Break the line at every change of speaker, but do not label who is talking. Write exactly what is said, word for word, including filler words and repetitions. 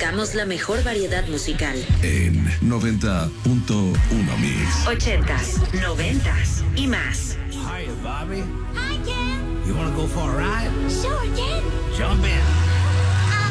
Buscamos la mejor variedad musical.
En noventa punto uno Mix.
Ochentas, noventas y más.
Hi, Bobby.
Hi, Ken.
You wanna go for a ride?
Sure, Ken.
Jump in.